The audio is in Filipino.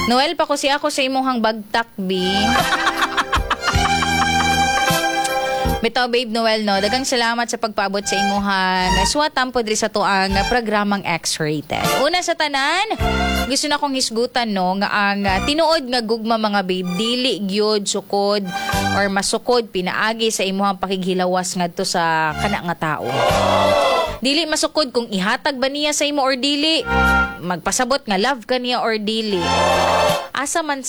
Noel, pa ko siya ako sa imuhang bagtak, B. Bitaw, babe Noel, no? Dagang salamat sa pagpaabot sa imuhan. Suwatan po diri sa tuang programang X-Rated. Una sa tanan, gusto na kong hisgutan, no? Nga ang tinuod nga gugma mga babe, dili gyud sukod or masukod pinaagi sa imuhang pakighilawas ngadto sa kana nga tao. Dili masukod kung ihatag ba niya sa imo or dili. Magpasabot nga love ka niya or dili. Asa man